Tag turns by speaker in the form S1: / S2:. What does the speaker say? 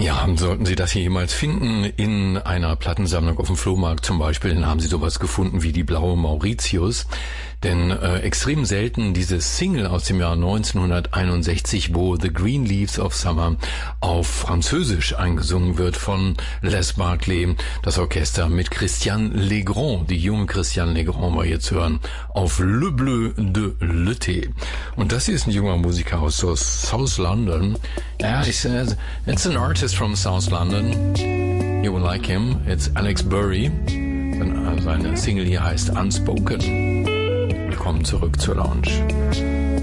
S1: Ja, sollten Sie das hier jemals finden in einer Plattensammlung auf dem Flohmarkt zum Beispiel, dann haben Sie sowas gefunden wie die blaue Mauritius. Denn extrem selten diese Single aus dem Jahr 1961, wo The Green Leaves of Summer auf Französisch eingesungen wird von Les Barclay, das Orchester mit Christian Legrand. Die junge Christian Legrand war hier zu hören auf Le Bleu de l'été. Und das hier ist ein junger Musiker aus South London. Yeah, he says it's an artist from South London. You will like him. It's Alex Burry. Seine Single hier heißt Unspoken. Willkommen zurück zur Lounge.